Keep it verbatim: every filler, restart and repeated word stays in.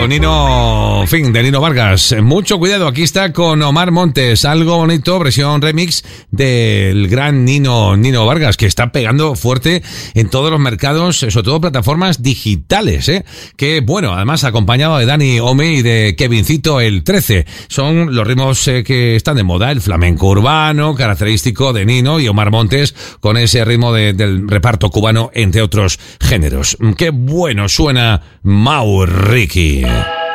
con Nino, en fin, de Nino Vargas. Mucho cuidado, aquí está con Omar Montes, algo bonito, versión remix del gran Nino, Nino Vargas, que está pegando fuerte en todos los mercados, sobre todo plataformas digitales, ¿eh? Que bueno, además acompañado de Dani Ome y de Kevincito el trece. Son los ritmos eh, que están de moda, el flamenco urbano, característico de Nino y Omar Montes, con ese ritmo de, del reparto cubano, entre otros géneros. Qué bueno suena Mau Ricky.